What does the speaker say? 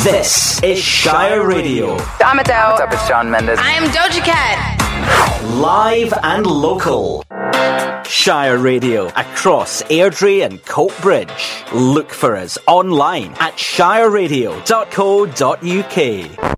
This is Shire Radio. I'm Adele. What's up, it's Shawn Mendes. I am Doja Cat. Live and local. Shire Radio across Airdrie and Coatbridge. Look for us online at shireradio.co.uk.